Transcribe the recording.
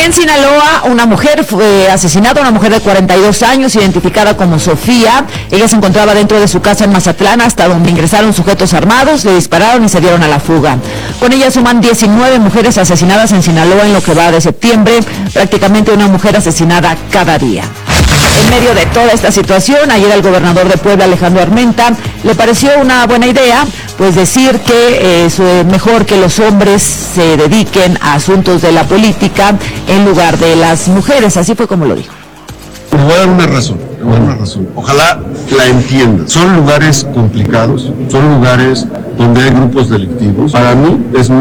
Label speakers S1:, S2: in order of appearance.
S1: En Sinaloa, una mujer fue asesinada, una mujer de 42 años, identificada como Sofía. Ella se encontraba dentro de su casa en Mazatlán, hasta donde ingresaron sujetos armados, le dispararon y se dieron a la fuga. Con ella suman 19 mujeres asesinadas en Sinaloa en lo que va de septiembre, prácticamente una mujer asesinada cada día. En medio de toda esta situación, ayer al gobernador de Puebla, Alejandro Armenta, le pareció una buena idea, pues decir que es mejor que los hombres se dediquen a asuntos de la política en lugar de las mujeres. Así fue como lo dijo.
S2: Le voy a dar una razón. Ojalá la entiendan. Son lugares complicados, son lugares donde hay grupos delictivos. Para mí es muy